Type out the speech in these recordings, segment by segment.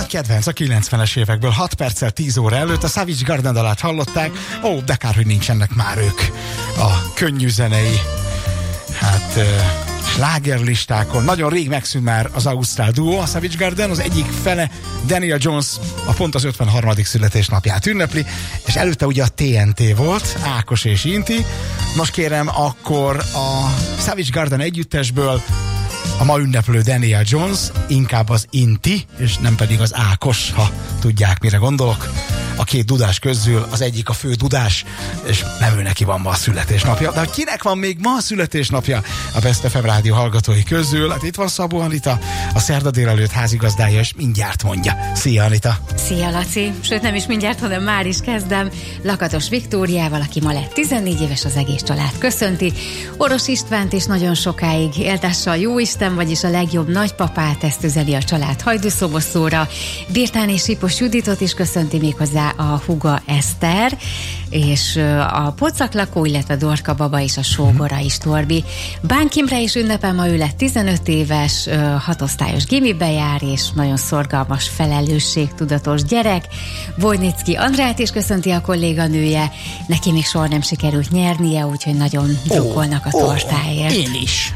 nagy kedvenc a 90-es évekből. 6 perccel 10 óra előtt a Savage Garden dalát hallották. Ó, de kár, hogy nincsenek már ők a könnyű zenei slágerlistákon. Nagyon rég megszűnt már az ausztrál duó, a Savage Garden, az egyik fele Daniel Jones a pont az 53. születésnapját ünnepli, és előtte ugye a TNT volt, Ákos és Inti. Most kérem, akkor a Savage Garden együttesből a ma ünneplő Daniel Jones, inkább az Inti, és nem pedig az Ákos, ha tudják, mire gondolok. A két dudás közül az egyik a fő dudás, és nem ő neki van ma a születésnapja. De kinek van még ma a születésnapja a Best FM rádió hallgatói közül? Hát itt van Szabó Anita, a szerda délelőtt házigazdája, és mindjárt mondja. Szia, Anita! Szia, Laci! Sőt, nem is mindjárt, hanem már is kezdem. Lakatos Viktóriával, aki ma lett 14 éves, az egész család köszönti. Oros Istvánt is nagyon sokáig éltesse a jóisten, vagyis a legjobb nagypapát, ezt üzeli a család hajdúszoboszóra. Birtán és Sipos Juditot is köszönti, méghozzá a húga Eszter, és a Pocak lakó, illetve Dorka baba és a sógora is Torbi. Bánk Imre is ünnepel, ma ő lett 15 éves, 6 osztályos gimibe jár, és nagyon szorgalmas, felelősségtudatos gyerek. Vojnicki Andrát is köszönti a kolléganője, neki még soha nem sikerült nyernie, úgyhogy nagyon drukkolnak a tortáért. Én is!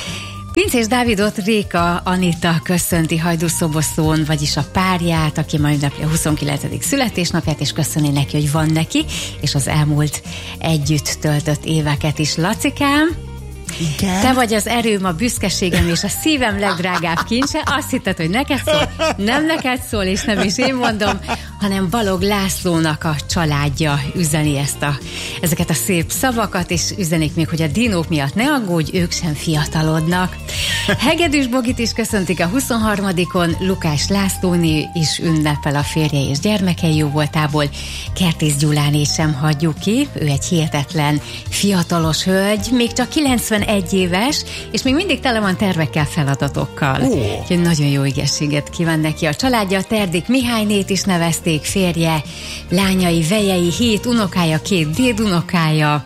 Pincés Dávidot Réka Anita köszönti hajdúszoboszón, vagyis a párját, aki ma ünnepli a 29. születésnapját, és köszöni neki, hogy van neki, és az elmúlt együtt töltött éveket is. Lacikám, igen? Te vagy az erőm, a büszkeségem és a szívem legdrágább kincse. Azt hitted, hogy neked szól? Nem neked szól, és nem is én mondom, hanem Balog Lászlónak a családja üzeni ezeket a szép szavakat, és üzenik még, hogy a dinók miatt ne aggódj, ők sem fiatalodnak. Hegedűs Bogit is köszöntik a 23-on, Lukás Lászlóné is ünnepel a férje és gyermekei jóvoltából. Kertész Gyulánét sem hagyjuk ki, ő egy hihetetlen fiatalos hölgy, még csak 91 éves, és még mindig tele van tervekkel, feladatokkal. Úgyhogy nagyon jó egészséget kíván neki a családja. Terdik Mihálynét is nevezték, férje, lányai, vejei, 7 unokája, 2 dédunokája.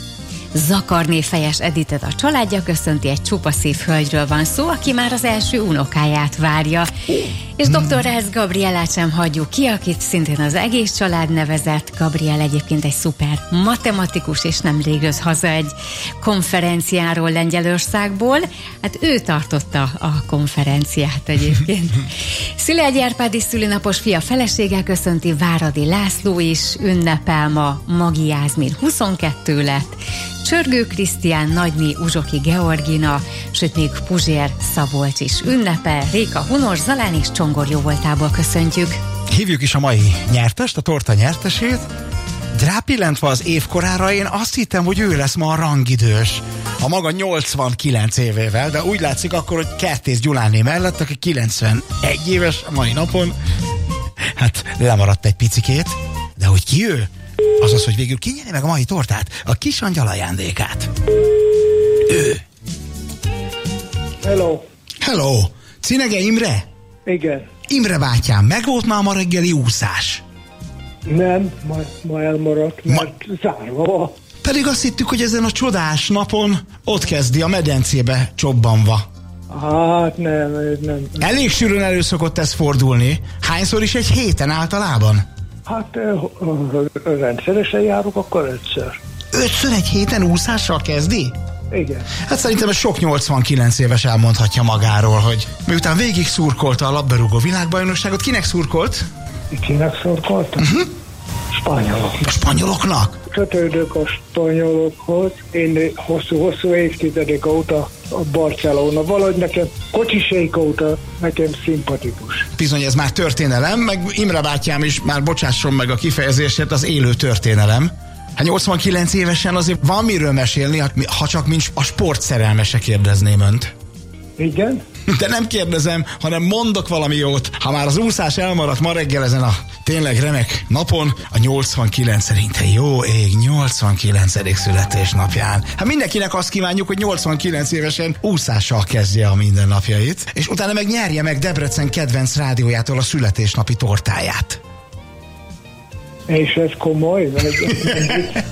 Zakarné Fejes Editet a családja köszönti, egy csupa szép hölgyről van szó, aki már az első unokáját várja. És dr. Rász Gabriellát sem hagyjuk ki, akit szintén az egész család nevezett. Gabriel egyébként egy szuper matematikus, és nemrég jött haza egy konferenciáról Lengyelországból. Hát ő tartotta a konferenciát egyébként. Szilágyi Árpád is szülinapos fia felesége köszönti, Váradi László is ünnepel ma, Magi Jászmin 22 lett, Csörgő Krisztián, Nagyné Uzsoki Georgina, sőt még Puzsér Szabolcs is ünnepel, Réka Hunos, Zalán és Csongor jóvoltából köszöntjük. Hívjuk is a mai nyertest, a torta nyertesét. Rápillentve az évkorára, én azt hittem, hogy ő lesz ma a rangidős. A maga 89 évével, de úgy látszik akkor, hogy Kertész Gyuláné mellett, aki 91 éves a mai napon, hát lemaradt egy picikét, de hogy ki ő? Azaz, hogy végül ki nyeri meg a mai tortát, a kis angyal ajándékát. Ő. Hello. Hello. Cinege Imre? Igen. Imre bátyám, megvolt már ma reggeli úszás? Nem, ma elmaradt, mert zárva van. Pedig azt hittük, hogy ezen a csodás napon ott kezdi a medencébe csobbanva. Hát nem. Elég sűrűn elő szokott ez fordulni. Hányszor is egy héten általában? Hát rendszeresen járok, akkor 5-ször. 5-ször egy héten úszással kezdi? Igen. Hát szerintem ez sok 89 éves elmondhatja magáról, hogy miután végig szurkolta a labdarúgó világbajnokságot, kinek szurkolt? Kinek szurkoltam? Spanyolok. A spanyoloknak? Kötődök a spanyolokhoz. Én hosszú évtizedek óta a Barcelona. Valahogy nekem kocsisék óta nekem szimpatikus. Bizony, ez már történelem, meg Imre bátyám is, már bocsásson meg a kifejezésért, az élő történelem. Hát 89 évesen azért van miről mesélni, ha csak mint a sportszerelmese kérdezném önt. Igen? De nem kérdezem, hanem mondok valami jót. Ha már az úszás elmaradt ma reggel ezen a tényleg remek napon, a 89 szerinte jó ég 89. születésnapján. Hát mindenkinek azt kívánjuk, hogy 89 évesen úszással kezdje a mindennapjait, és utána meg nyerje meg Debrecen kedvenc rádiójától a születésnapi tortáját. És ez komoly?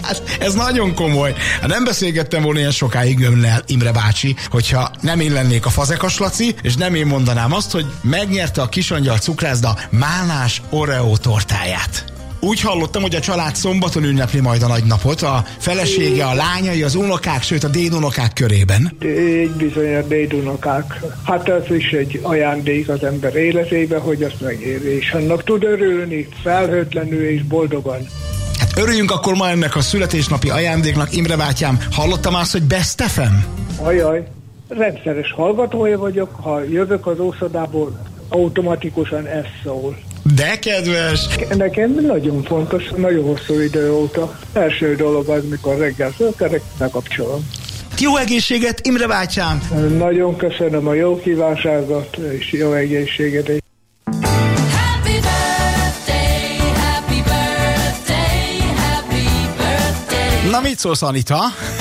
Hát ez nagyon komoly. Nem beszélgettem volna ilyen sokáig önnel, Imre bácsi, hogyha nem én lennék a Fazekas Laci, és nem én mondanám azt, hogy megnyerte a Kisangyal cukrászda málnás Oreo tortáját. Úgy hallottam, hogy a család szombaton ünnepli majd a nagynapot, a felesége, a lányai, az unokák, sőt a dédunokák körében. Így bizony a dédunokák. Hát ez is egy ajándék az ember életébe, hogy azt megéri, és annak tud örülni, felhőtlenül és boldogan. Hát örüljünk akkor ma ennek a születésnapi ajándéknak, Imre bátyám. Hallottam azt, hogy Best FM? Ajaj, rendszeres hallgatója vagyok, ha jövök az ószodából, automatikusan ez szól. De kedves! Nekem nagyon fontos, nagyon hosszú idő óta. Első dolog az, mikor reggel fölkelek, bekapcsolom. Jó egészséget, Imre bátyám! Nagyon köszönöm a jó kívánságot, és jó egészséget. Happy birthday, happy birthday, happy birthday. Na mit szólsz, Anita?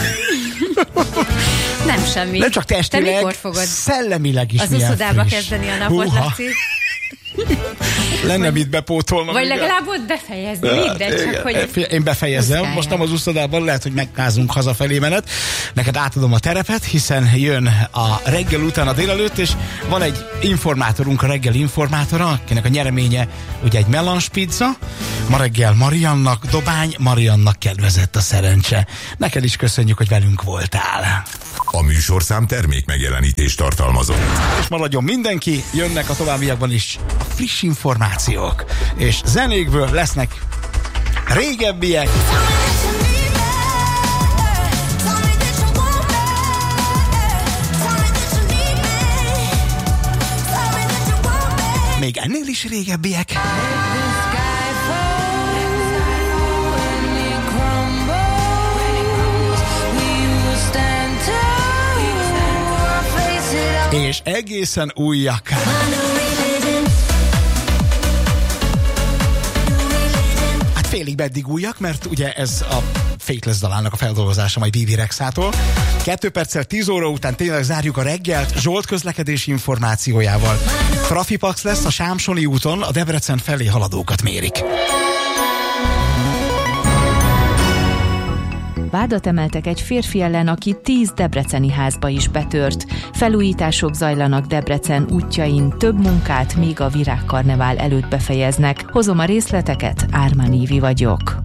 Nem semmi. Nem csak testileg, Te mikor fogod szellemileg is az milyen uszodába friss. kezdeni a napot, Húha. Laci? Lenne mit bepótolnom. Vagy igen. legalább ott befejezni, mindegy, csak hogy... Én befejezem, Muszáj. most nem az uszodában, lehet, hogy megkázunk hazafelé menet. Neked átadom a terepet, hiszen jön a reggel után a délelőtt, és van egy informátorunk, a reggel informátora, akinek a nyereménye ugye egy melanspizza. Ma reggel Mariannak, Dobány Mariannak kedvezett a szerencse. Neked is köszönjük, hogy velünk voltál. A műsorszám termék megjelenítést tartalmazott. És maradjon mindenki, jönnek a továbbiakban is a friss információk, és zenékből lesznek régebbiek. Még ennél is régebbiek. És egészen újak. Hát félig meddig újak, mert ugye ez a Faithless dalának a feldolgozása majd Bibi Rexától. 2 perccel 10 óra után tényleg zárjuk a reggelt Zsolt közlekedési információjával. Trafipax lesz a Sámsoni úton, a Debrecen felé haladókat mérik. Vádat emeltek egy férfi ellen, aki 10 debreceni házba is betört. Felújítások zajlanak Debrecen útjain, több munkát még a Virágkarnevál előtt befejeznek. Hozom a részleteket, Ármán Ívi vagyok.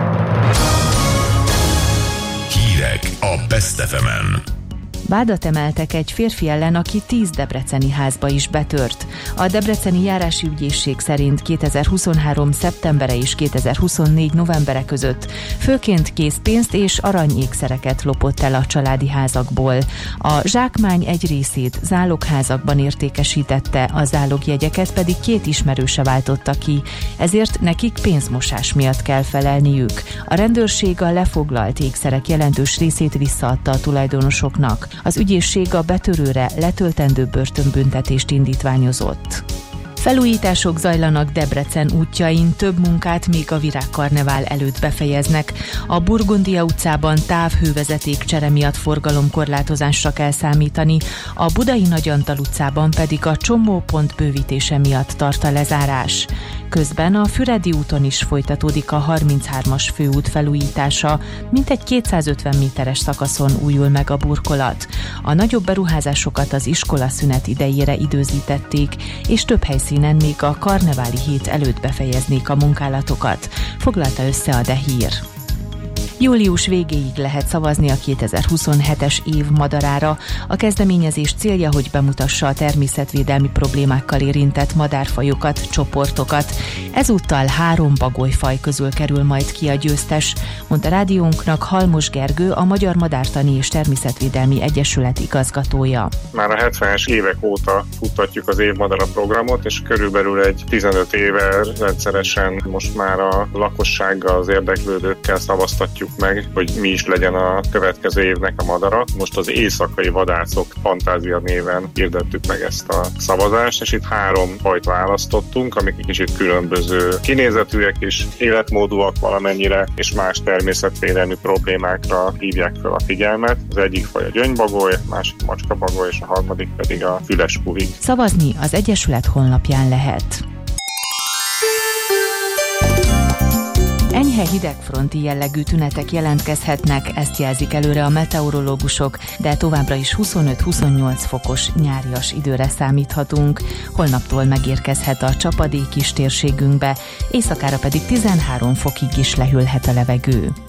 Hírek a Best FM-en. Vádat emeltek egy férfi ellen, aki 10 debreceni házba is betört. A debreceni járási ügyészség szerint 2023. szeptembere és 2024. novembere között főként készpénzt és aranyékszereket lopott el a családi házakból. A zsákmány egy részét zálogházakban értékesítette, a zálogjegyeket pedig 2 ismerőse váltotta ki, ezért nekik pénzmosás miatt kell felelniük. A rendőrség a lefoglalt ékszerek jelentős részét visszaadta a tulajdonosoknak. Az ügyészség a betörőre letöltendő börtönbüntetést indítványozott. Felújítások zajlanak Debrecen útjain, több munkát még a Virágkarnevál előtt befejeznek. A Burgundia utcában távhővezeték csere miatt forgalomkorlátozásra kell számítani, a Budai Nagyantal utcában pedig a csomópont bővítése miatt tart a lezárás. Közben a Füredi úton is folytatódik a 33-as főút felújítása, mintegy 250 méteres szakaszon újul meg a burkolat. A nagyobb beruházásokat az iskolaszünet idejére időzítették, és több helyszínen még a karneváli hét előtt befejeznék a munkálatokat, foglalta össze a De Hír. Július végéig lehet szavazni a 2027-es év madarára. A kezdeményezés célja, hogy bemutassa a természetvédelmi problémákkal érintett madárfajokat, csoportokat. Ezúttal 3 bagolyfaj közül kerül majd ki a győztes, mondta rádiónknak Halmos Gergő, a Magyar Madártani és Természetvédelmi Egyesület igazgatója. Már a 70-es évek óta futtatjuk az évmadara programot, és körülbelül egy 15 éve rendszeresen most már a lakossággal, az érdeklődőkkel szavaztatjuk meg, hogy mi is legyen a következő évnek a madara. Most az éjszakai vadászok fantázia néven hirdettük meg ezt a szavazást, és itt 3 fajt választottunk, amik kicsit különböző kinézetűek és életmódúak valamennyire, és más természetvédelmi problémákra hívják fel a figyelmet. Az egyik faj a gyöngybagoly, a másik macskabagoly, és a harmadik pedig a füles puhik. Szavazni az Egyesület honlapján lehet. Enyhe Enyhe hidegfronti jellegű tünetek jelentkezhetnek, ezt jelzik előre a meteorológusok, de továbbra is 25-28 fokos nyárias időre számíthatunk. Holnaptól megérkezhet a csapadék is térségünkbe, éjszakára pedig 13 fokig is lehűlhet a levegő.